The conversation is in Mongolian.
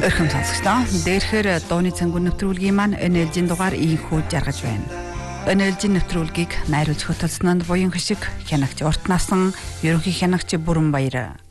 Өрхөм сонсогчдоо дээрхээр дууны цангуун нэвтрүүлгийн маань энержийн дугаар ийхүү жаргаж байна. Энержийн нэвтрүүлгийг найруулж хөтөлснөнд буян хишиг хянагч урт насан ерөнхий хянагч Бүрэн Баяр.